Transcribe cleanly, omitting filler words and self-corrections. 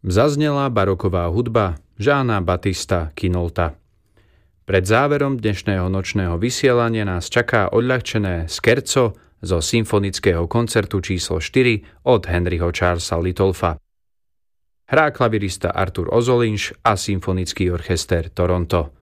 Zaznela baroková hudba Jeana Battista Quinaulta. Pred záverom dnešného nočného vysielania nás čaká odľahčené skerco zo symfonického koncertu číslo 4 od Henryho Charlesa Littlefa. Hrá klavirista Arthur Ozolinš a Symfonický orchester Toronto.